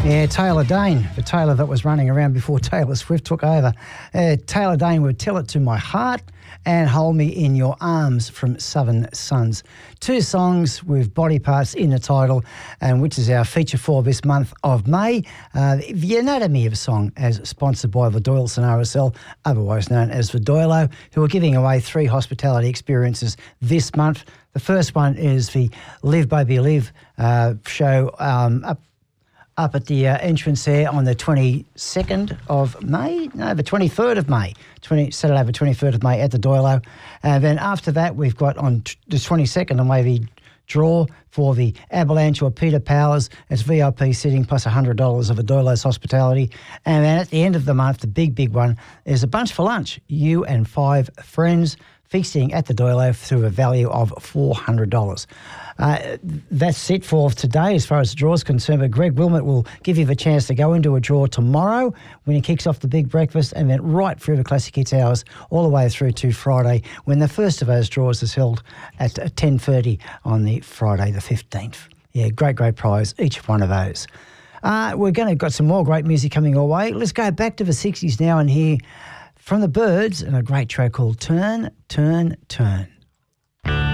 Yeah, Taylor Dayne, the Taylor that was running around before Taylor Swift took over. Taylor Dayne would Tell It to My Heart and Hold Me in Your Arms from Southern Sons. Two songs with body parts in the title, and which is our feature for this month of May. The Anatomy of a Song, as sponsored by the Doyleson RSL, otherwise known as the Doilo, who are giving away 3 hospitality experiences this month. The first one is the Live Baby Live show up at the entrance there on the 22nd of May? No, the 23rd of May. Saturday the 23rd of May at the Doilo. And then after that, we've got on the 22nd of May the draw for the Avalanche or Peter Powers. It's VIP sitting plus $100 of a Doilo's hospitality. And then at the end of the month, the big one, is a bunch for lunch. You and 5 friends feasting at the Doilo through a value of $400. That's it for today as far as the draw is concerned, but Greg Wilmot will give you the chance to go into a draw tomorrow when he kicks off the big breakfast, and then right through the Classic Hits hours all the way through to Friday when the first of those draws is held at 10:30 on the Friday the 15th. Yeah, great prize, each one of those. We're going to got some more great music coming your way. Let's go back to the 60s now and hear from the Byrds and a great track called Turn, Turn, Turn.